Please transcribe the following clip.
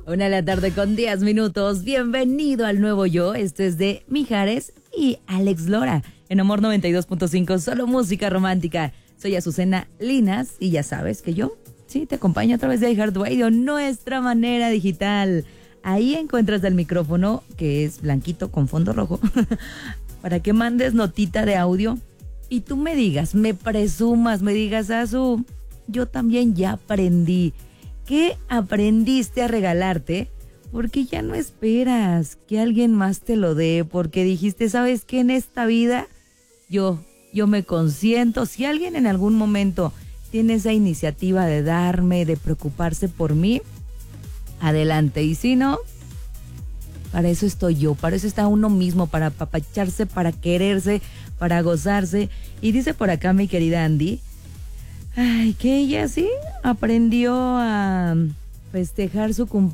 Una de la tarde con 10 minutos. Bienvenido al nuevo yo. Esto es de Mijares y Alex Lora. En Amor 92.5, solo música romántica. Soy Azucena Linas y ya sabes que yo, sí, te acompaño a través de iHeartRadio, nuestra manera digital. Ahí encuentras el micrófono, que es blanquito con fondo rojo, para que mandes notita de audio y tú me digas, me presumas, me digas, Azu, yo también ya aprendí. ¿Qué aprendiste a regalarte? Porque ya no esperas que alguien más te lo dé, porque dijiste, ¿sabes qué? En esta vida yo me consiento. Si alguien en algún momento tiene esa iniciativa de darme, de preocuparse por mí, adelante. Y si no, para eso estoy yo, para eso está uno mismo, para apapacharse, para quererse, para gozarse. Y dice por acá mi querida Andy, ay, que ella sí aprendió a festejar su cumpleaños